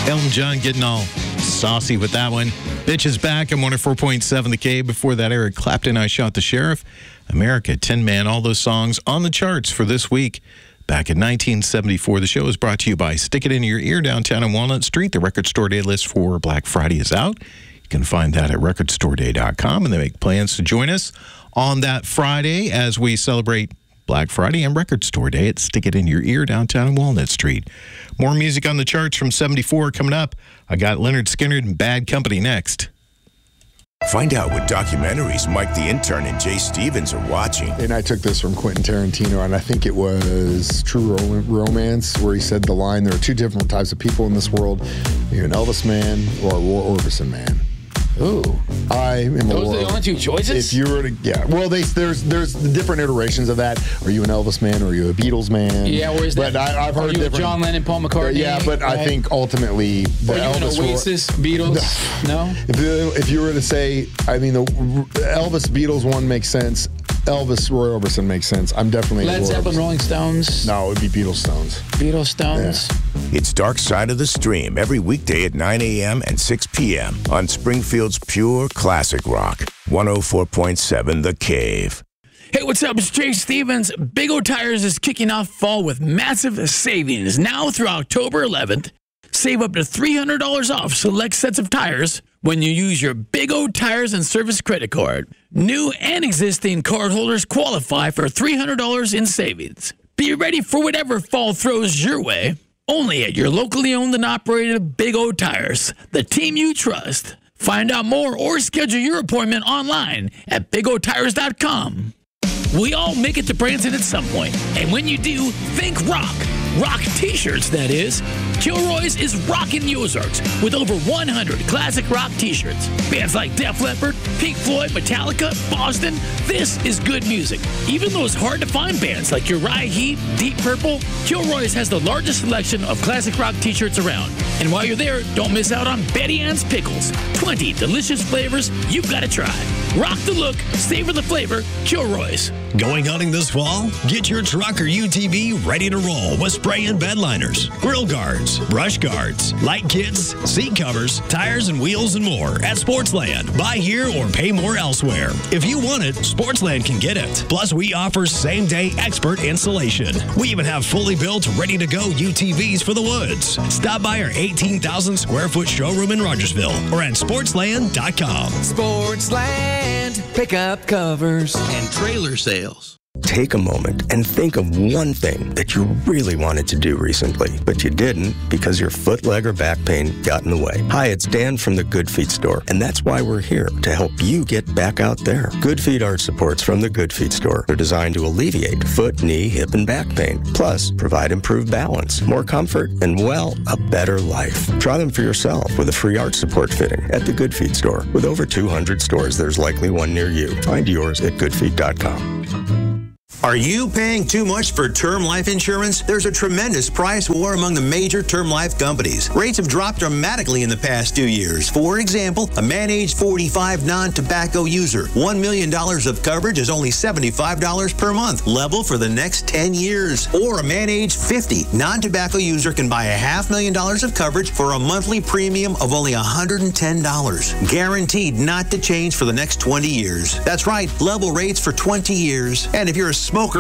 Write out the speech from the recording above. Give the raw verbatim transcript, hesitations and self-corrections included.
Elton John getting all saucy with that one. Bitch is back. I'm one oh four point seven The K. Before that, Eric Clapton, I Shot the Sheriff. America, Tin Man, all those songs on the charts for this week. Back in nineteen seventy-four, the show is brought to you by Stick It In Your Ear downtown on Walnut Street. The Record Store Day list for Black Friday is out. You can find that at record store day dot com, and they make plans to join us on that Friday as we celebrate Black Friday and Record Store Day at Stick It In Your Ear downtown on Walnut Street. More music on the charts from seventy-four coming up. I got Leonard Skinner and Bad Company next. Find out what documentaries Mike the Intern and Jay Stevens are watching. And I took this from Quentin Tarantino, and I think it was True Romance, where he said the line, there are two different types of people in this world. You're an Elvis man or a Roy Orbison man. Ooh. I am a Those Roy, are the only two choices? If you were to, yeah. Well, they, there's there's different iterations of that. Are you an Elvis man or are you a Beatles man? Yeah, or is that? But I, I've heard are you different. John Lennon, Paul McCartney? Yeah, but right? I think ultimately the Are you Elvis an Oasis, Beatles? No. If you, if you were to say, I mean, the Elvis Beatles one makes sense. Elvis Roy Orbison makes sense. I'm definitely Led a Roy Zeppelin, Orbison. Rolling Stones. No, it would be Beatles Stones. Beatles Stones. Yeah. It's Dark Side of the Stream every weekday at nine a.m. and six p.m. on Springfield's Pure Classic Rock. one oh four point seven The Cave. Hey, what's up? It's Jay Stevens. Big O Tires is kicking off fall with massive savings now through October eleventh. Save up to three hundred dollars off select sets of tires when you use your Big O Tires and Service credit card. New and existing cardholders qualify for three hundred dollars in savings. Be ready for whatever fall throws your way. Only at your locally owned and operated Big O Tires, the team you trust. Find out more or schedule your appointment online at big o tires dot com. We all make it to Branson at some point, and when you do, think rock. Rock t-shirts, that is. Kilroy's is rockin' the Ozarks with over one hundred classic rock t-shirts. Bands like Def Leppard, Pink Floyd, Metallica, Boston. This is good music. Even those hard-to-find bands like Uriah Heep, Deep Purple, Kilroy's has the largest selection of classic rock t-shirts around. And while you're there, don't miss out on Betty Ann's Pickles. twenty delicious flavors you've got to try. Rock the look, savor the flavor, Kilroy's. Going hunting this fall? Get your truck or U T V ready to roll with spray and bed liners, grill guards, brush guards, light kits, seat covers, tires and wheels, and more at Sportsland. Buy here or pay more elsewhere. If you want it, Sportsland can get it. Plus, we offer same-day expert installation. We even have fully built, ready-to-go U T Vs for the woods. Stop by our eighteen thousand square foot showroom in Rogersville or at sportsland dot com. Sportsland, pickup covers and trailer sales. Take a moment and think of one thing that you really wanted to do recently, but you didn't because your foot, leg, or back pain got in the way. Hi, it's Dan from the Good Feet Store, and that's why we're here, to help you get back out there. Good Feet arch supports from the Good Feet Store are designed to alleviate foot, knee, hip, and back pain, plus provide improved balance, more comfort, and, well, a better life. Try them for yourself with a free arch support fitting at the Good Feet Store. With over two hundred stores, there's likely one near you. Find yours at good feet dot com. Are you paying too much for term life insurance? There's a tremendous price war among the major term life companies. Rates have dropped dramatically in the past two years. For example, a man age forty-five non-tobacco user, one million dollars of coverage is only seventy-five dollars per month, level for the next ten years. Or a man age fifty non-tobacco user can buy a half million dollars of coverage for a monthly premium of only one hundred ten dollars. Guaranteed not to change for the next twenty years. That's right, level rates for twenty years. And if you're a smoker,